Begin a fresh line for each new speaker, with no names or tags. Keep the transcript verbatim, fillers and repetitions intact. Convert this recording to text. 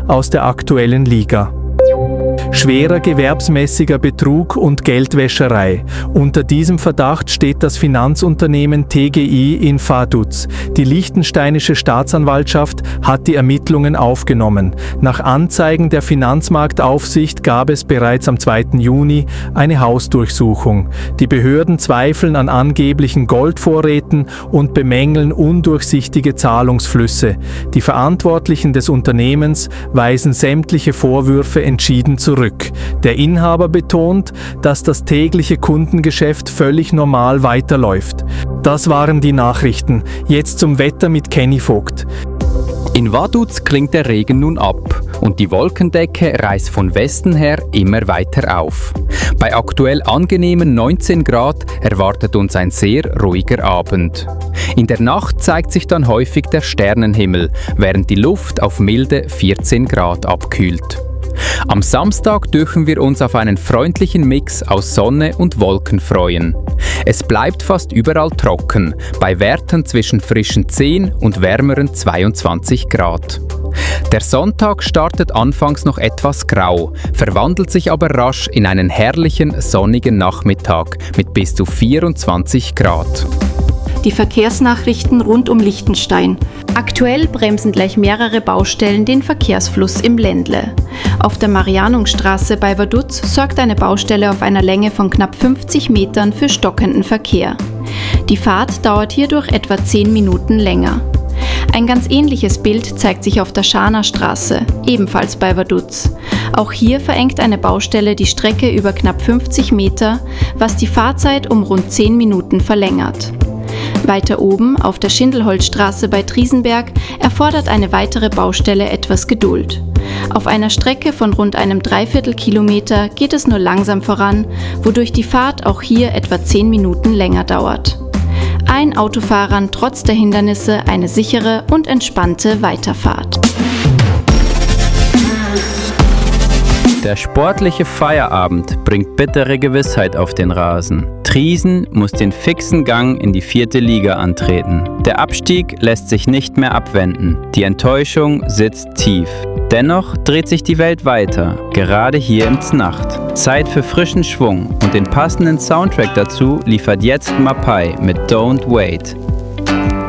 aus der aktuellen Liga. Schwerer gewerbsmäßiger Betrug und Geldwäscherei. Unter diesem Verdacht steht das Finanzunternehmen T G I in Vaduz. Die liechtensteinische Staatsanwaltschaft hat die Ermittlungen aufgenommen. Nach Anzeigen der Finanzmarktaufsicht gab es bereits am zweiten Juni eine Hausdurchsuchung. Die Behörden zweifeln an angeblichen Goldvorräten und bemängeln undurchsichtige Zahlungsflüsse. Die Verantwortlichen des Unternehmens weisen sämtliche Vorwürfe entschieden zurück. Der Inhaber betont, dass das tägliche Kundengeschäft völlig normal weiterläuft. Das waren die Nachrichten. Jetzt zum Wetter mit Kenny Vogt.
In Vaduz klingt der Regen nun ab und die Wolkendecke reißt von Westen her immer weiter auf. Bei aktuell angenehmen neunzehn Grad erwartet uns ein sehr ruhiger Abend. In der Nacht zeigt sich dann häufig der Sternenhimmel, während die Luft auf milde vierzehn Grad abkühlt. Am Samstag dürfen wir uns auf einen freundlichen Mix aus Sonne und Wolken freuen. Es bleibt fast überall trocken, bei Werten zwischen frischen zehn und wärmeren zweiundzwanzig Grad. Der Sonntag startet anfangs noch etwas grau, verwandelt sich aber rasch in einen herrlichen sonnigen Nachmittag mit bis zu vierundzwanzig Grad.
Die Verkehrsnachrichten rund um Liechtenstein. Aktuell bremsen gleich mehrere Baustellen den Verkehrsfluss im Ländle. Auf der Marianungsstraße bei Vaduz sorgt eine Baustelle auf einer Länge von knapp fünfzig Metern für stockenden Verkehr. Die Fahrt dauert hierdurch etwa zehn Minuten länger. Ein ganz ähnliches Bild zeigt sich auf der Scharnerstraße, ebenfalls bei Vaduz. Auch hier verengt eine Baustelle die Strecke über knapp fünfzig Meter, was die Fahrzeit um rund zehn Minuten verlängert. Weiter oben, auf der Schindelholzstraße bei Triesenberg, erfordert eine weitere Baustelle etwas Geduld. Auf einer Strecke von rund einem Dreiviertelkilometer geht es nur langsam voran, wodurch die Fahrt auch hier etwa zehn Minuten länger dauert. Allen Autofahrern trotz der Hindernisse eine sichere und entspannte Weiterfahrt.
Der sportliche Feierabend bringt bittere Gewissheit auf den Rasen. Triesen muss den fixen Gang in die vierte Liga antreten. Der Abstieg lässt sich nicht mehr abwenden. Die Enttäuschung sitzt tief. Dennoch dreht sich die Welt weiter, gerade hier im Znacht. Zeit für frischen Schwung und den passenden Soundtrack dazu liefert jetzt Mapai mit Don't Wait.